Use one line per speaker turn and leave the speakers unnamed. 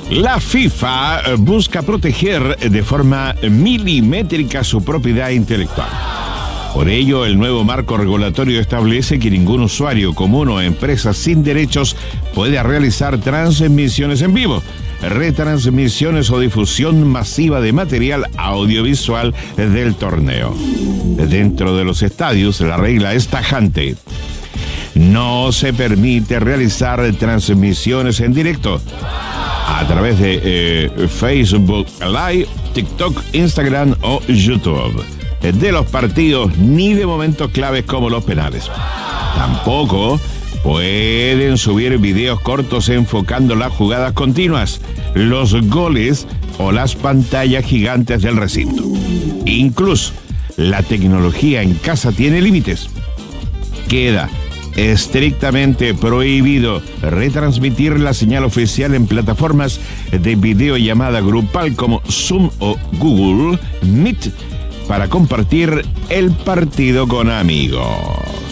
La FIFA busca proteger de forma milimétrica su propiedad intelectual. Por ello, el nuevo marco regulatorio establece que ningún usuario común o empresa sin derechos puede realizar transmisiones en vivo, retransmisiones o difusión masiva de material audiovisual del torneo. Dentro de los estadios, la regla es tajante. No se permite realizar transmisiones en directo a través de Facebook Live, TikTok, Instagram o YouTube de los partidos ni de momentos claves como los penales. Tampoco pueden subir videos cortos enfocando las jugadas continuas, los goles o las pantallas gigantes del recinto. Incluso la tecnología en casa tiene límites. Queda estrictamente prohibido retransmitir la señal oficial en plataformas de videollamada grupal como Zoom o Google Meet para compartir el partido con amigos.